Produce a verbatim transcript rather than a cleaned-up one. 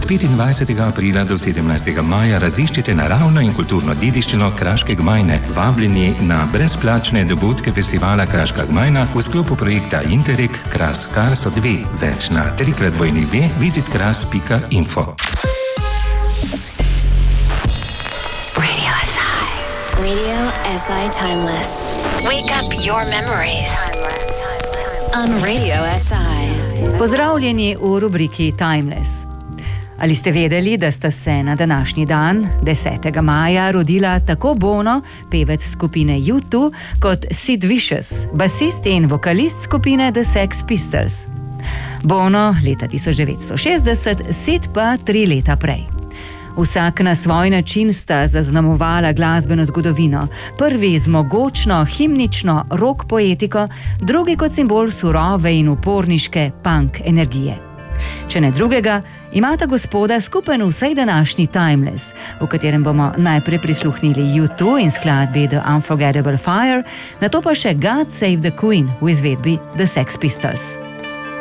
petindvajsetega aprila do sedemnajstega maja raziščite naravno in kulturno dediščino Kraške Gmajne. Vabljeni na brezplačne dogodke festivala Kraška Gmajna v sklopu projekta Interreg Kras Karso dve. Več na trikrat dvojni ve visit kras pika info. Radio S I. Radio S I Timeless. Wake up your memories. On Radio S I. Pozdravljeni v rubriki Timeless. Ali ste vedeli, da sta se na današnji dan, desetega maja, rodila tako Bono, pevec skupine U dva, kot Sid Vicious, basist in vokalist skupine The Sex Pistols. Bono leta tisoč devetsto šestdeset, Sid pa tri leta prej. Vsak na svoj način sta zaznamovala glasbeno zgodovino. Prvi z mogočno, himnično rock poetiko, drugi kot simbol surove in uporniške punk energije. Če ne drugega, imata gospoda skupen vsej današnji Timeless, v katerem bomo najprej prisluhnili U dva in skladbi The Unforgettable Fire, nato pa še God Save the Queen v izvedbi The Sex Pistols.